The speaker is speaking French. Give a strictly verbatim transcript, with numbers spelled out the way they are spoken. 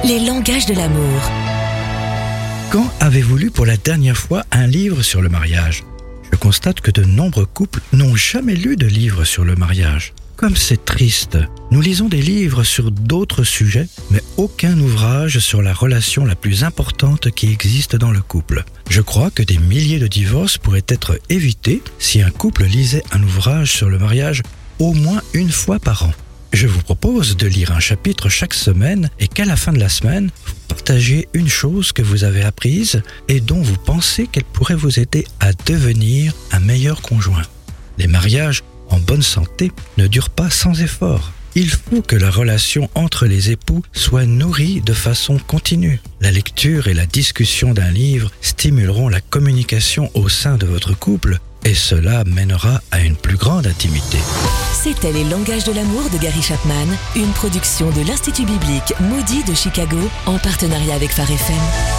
Les langages de l'amour. Quand avez-vous lu pour la dernière fois un livre sur le mariage ? Je constate que de nombreux couples n'ont jamais lu de livre sur le mariage. Comme c'est triste, nous lisons des livres sur d'autres sujets, mais aucun ouvrage sur la relation la plus importante qui existe dans le couple. Je crois que des milliers de divorces pourraient être évités si un couple lisait un ouvrage sur le mariage au moins une fois par an. Je vous propose de lire un chapitre chaque semaine et qu'à la fin de la semaine, vous partagez une chose que vous avez apprise et dont vous pensez qu'elle pourrait vous aider à devenir un meilleur conjoint. Les mariages en bonne santé ne durent pas sans effort. Il faut que la relation entre les époux soit nourrie de façon continue. La lecture et la discussion d'un livre stimuleront la communication au sein de votre couple et cela mènera à une plus grande intimité. C'était Les langages de l'amour de Gary Chapman, une production de l'Institut biblique Moody de Chicago en partenariat avec Phare F M.